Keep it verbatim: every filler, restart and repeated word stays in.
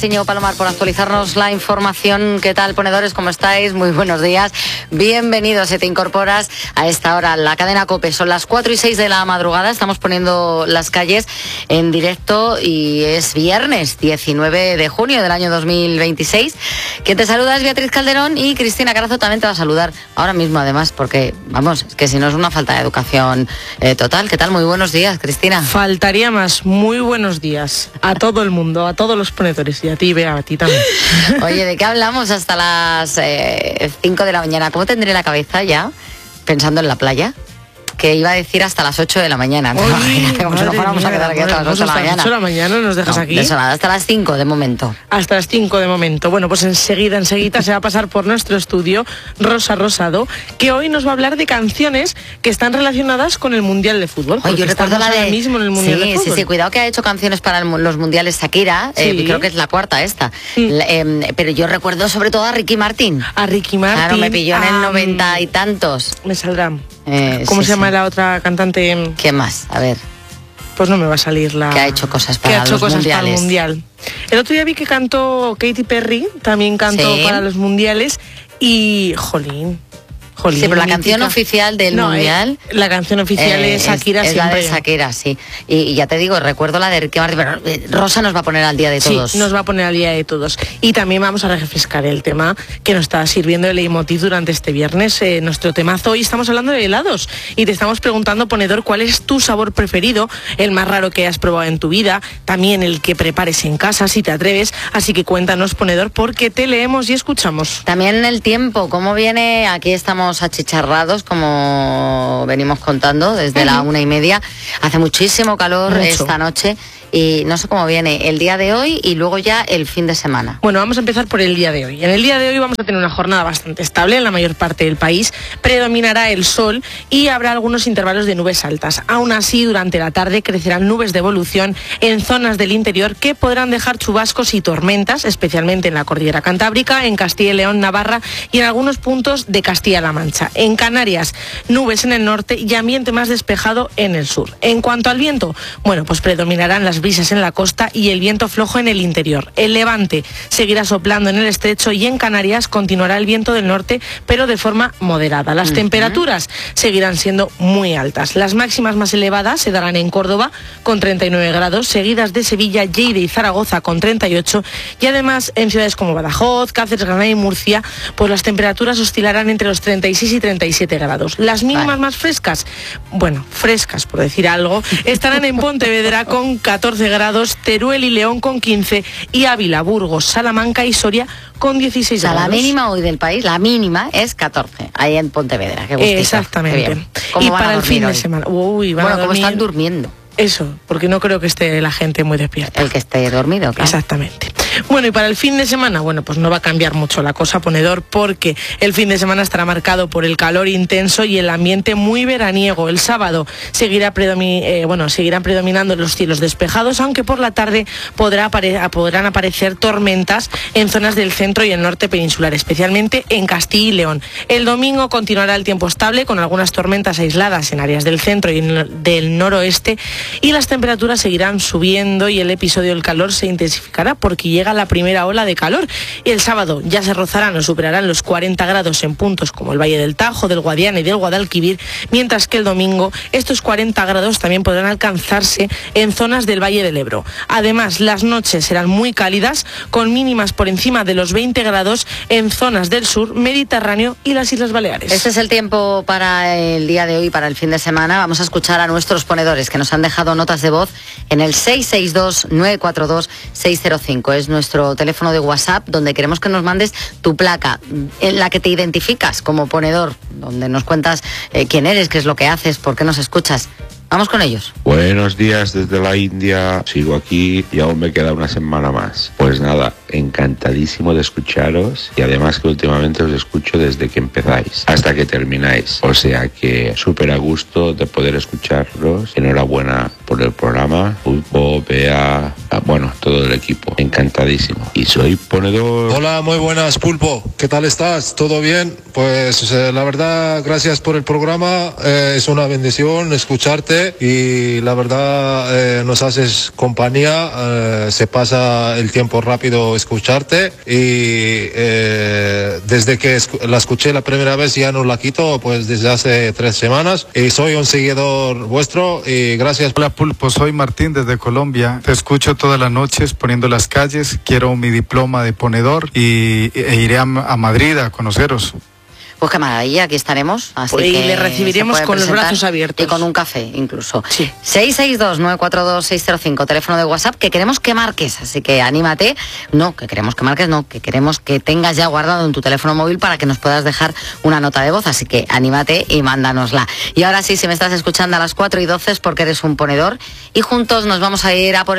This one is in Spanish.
Señor Palomar, por actualizarnos la información. ¿Qué tal, ponedores? ¿Cómo estáis? Muy buenos días. Bienvenidos, si te incorporas a esta hora la cadena COPE. Son las cuatro y seis de la madrugada. Estamos poniendo las calles en directo y es viernes diecinueve de junio del año dos mil veintiséis. Quien te saluda es Beatriz Calderón y Cristina Carazo también te va a saludar ahora mismo, además, porque, vamos, es que si no es una falta de educación eh, total. ¿Qué tal? Muy buenos días, Cristina. Faltaría más. Muy buenos días a todo el mundo, a todos los ponedores. Y a ti, Bea, a ti también. Oye, ¿de qué hablamos hasta las eh, cinco de la mañana? ¿Cómo tendré la cabeza ya pensando en la playa? Que iba a decir hasta las ocho de la mañana. Oye, como si no fuéramos a quedar aquí hasta las ocho de la mañana. ocho de la mañana nos dejas no, aquí. De eso nada, hasta las cinco de momento. Hasta las cinco de momento. Bueno, pues enseguida, enseguida se va a pasar por nuestro estudio Rosa Rosado, que hoy nos va a hablar de canciones que están relacionadas con el Mundial de Fútbol. Oye, yo recuerdo la de... ahora mismo en el Mundial sí, de Fútbol. Sí, sí, cuidado que ha hecho canciones para el, los Mundiales Shakira, sí. eh, creo que es la cuarta esta. Sí. La, eh, pero yo recuerdo sobre todo a Ricky Martin. A Ricky Martin. Claro, me pilló en um, el noventa y tantos. Me saldrá. Eh, ¿Cómo sí, se llama sí. la otra cantante? ¿Quién más? A ver. Pues no me va a salir la... Que ha hecho cosas para que ha hecho los cosas mundiales. Para el mundial. El otro día vi que cantó Katy Perry, también cantó sí. para los mundiales y... Jolín... Jolín, sí, pero la mítica. canción oficial del no, mundial... Eh, la canción oficial eh, es Shakira es, siempre. Es la de Shakira, sí. Y, y ya te digo, recuerdo la de Ricky Martin, pero eh, Rosa nos va a poner al día de todos. Sí, nos va a poner al día de todos. Y también vamos a refrescar el tema que nos está sirviendo el leitmotiv durante este viernes. Eh, nuestro temazo, hoy estamos hablando de helados. Y te estamos preguntando, ponedor, ¿cuál es tu sabor preferido? El más raro que hayas probado en tu vida. También el que prepares en casa, si te atreves. Así que cuéntanos, ponedor, porque te leemos y escuchamos. También el tiempo, ¿cómo viene? Aquí estamos achicharrados, como venimos contando desde uh-huh. la una y media. Hace muchísimo calor Mucho. esta noche y no sé cómo viene el día de hoy y luego ya el fin de semana. Bueno, vamos a empezar por el día de hoy. En el día de hoy vamos a tener una jornada bastante estable en la mayor parte del país. Predominará el sol y habrá algunos intervalos de nubes altas. Aún así, durante la tarde crecerán nubes de evolución en zonas del interior que podrán dejar chubascos y tormentas, especialmente en la cordillera cantábrica, en Castilla y León, Navarra y en algunos puntos de Castilla-La Mancha. En Canarias, nubes en el norte y ambiente más despejado en el sur. En cuanto al viento, bueno, pues predominarán las brisas en la costa y el viento flojo en el interior. El levante seguirá soplando en el estrecho y en Canarias continuará el viento del norte, pero de forma moderada. Las uh-huh. temperaturas seguirán siendo muy altas. Las máximas más elevadas se darán en Córdoba con treinta y nueve grados, seguidas de Sevilla, Lleida y Zaragoza con treinta y ocho, y además en ciudades como Badajoz, Cáceres, Granada y Murcia, pues las temperaturas oscilarán entre los treinta y seis y treinta y siete grados. Las mínimas vale. más frescas, bueno, frescas por decir algo, estarán en Pontevedra con catorce grados, Teruel y León con quince y Ávila, Burgos, Salamanca y Soria con dieciséis o sea, grados. La mínima hoy del país, la mínima es catorce, ahí en Pontevedra. Qué gustito. Exactamente. ¿Cómo y van para a el fin hoy? de semana. Uy, van bueno, a dormir... ¿cómo están durmiendo? Eso, porque no creo que esté la gente muy despierta. El que esté dormido, claro. Exactamente. Bueno, y para el fin de semana, bueno, pues no va a cambiar mucho la cosa, ponedor, porque el fin de semana estará marcado por el calor intenso y el ambiente muy veraniego. El sábado seguirá predomi- eh, bueno, seguirán predominando los cielos despejados, aunque por la tarde podrá apare- podrán aparecer tormentas en zonas del centro y el norte peninsular, especialmente en Castilla y León. El domingo continuará el tiempo estable, con algunas tormentas aisladas en áreas del centro y en del noroeste, y las temperaturas seguirán subiendo y el episodio del calor se intensificará porque llega la primera ola de calor. Y el sábado ya se rozarán o superarán los cuarenta grados en puntos como el Valle del Tajo, del Guadiana y del Guadalquivir, mientras que el domingo estos cuarenta grados también podrán alcanzarse en zonas del Valle del Ebro. Además, las noches serán muy cálidas, con mínimas por encima de los veinte grados en zonas del sur, Mediterráneo y las Islas Baleares. Este es el tiempo para el día de hoy, para el fin de semana. Vamos a escuchar a nuestros ponedores que nos han dejado notas de voz en el seis seis dos, nueve cuatro dos, seis cero cinco. Es nuestro teléfono de WhatsApp, donde queremos que nos mandes tu placa en la que te identificas como ponedor, donde nos cuentas eh, quién eres, qué es lo que haces, por qué nos escuchas. Vamos con ellos. Buenos días desde la India, sigo aquí y aún me queda una semana más. Pues nada, encantadísimo de escucharos y además que últimamente os escucho desde que empezáis hasta que termináis. O sea que súper a gusto de poder escucharlos. Enhorabuena por el programa. Pulpo, Bea, bueno, todo el equipo. Encantadísimo. Y soy ponedor. Hola, muy buenas, Pulpo. ¿Qué tal estás? ¿Todo bien? Pues eh, la verdad, gracias por el programa. Eh, es una bendición escucharte. escucharte y la verdad eh, nos haces compañía, eh, se pasa el tiempo rápido escucharte y eh, desde que escu- la escuché la primera vez ya no la quito, pues desde hace tres semanas y soy un seguidor vuestro y gracias. Hola Pulpo, soy Martín desde Colombia, te escucho todas las noches poniendo las calles, quiero mi diploma de ponedor y e iré a, a Madrid a conoceros. Pues qué maravilla, aquí estaremos. Así Pues, y que le recibiremos se puede con los presentar brazos abiertos. Y con un café, incluso. Sí. seis seis dos, nueve cuatro dos, seis cero cinco, teléfono de WhatsApp, que queremos que marques. Así que anímate. No, que queremos que marques, no, que queremos que tengas ya guardado en tu teléfono móvil para que nos puedas dejar una nota de voz. Así que anímate y mándanosla. Y ahora sí, si me estás escuchando a las cuatro y doce es porque eres un ponedor. Y juntos nos vamos a ir a por el